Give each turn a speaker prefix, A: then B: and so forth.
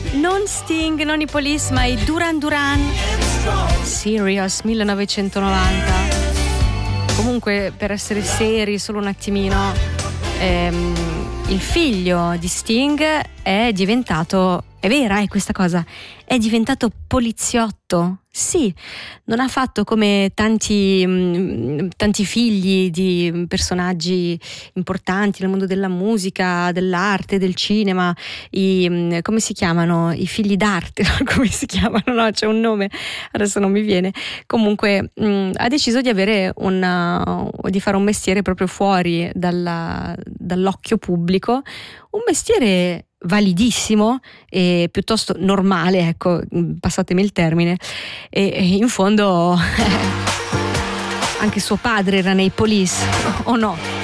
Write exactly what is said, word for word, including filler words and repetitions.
A: Non Sting, non i Police, ma i Duran Duran. Serious, millenovecentonovanta. Comunque, per essere seri solo un attimino, ehm, il figlio di Sting è diventato, è vera, è questa cosa, è diventato poliziotto. Sì, non ha fatto come tanti, mh, tanti figli di personaggi importanti nel mondo della musica, dell'arte, del cinema, i, mh, come si chiamano? I figli d'arte, no? Come si chiamano? No, c'è un nome, adesso non mi viene. Comunque mh, ha deciso di avere una, di fare un mestiere proprio fuori dalla, dall'occhio pubblico, un mestiere validissimo e piuttosto normale, ecco, passatemi il termine, e, e in fondo anche suo padre era nei Police, o no?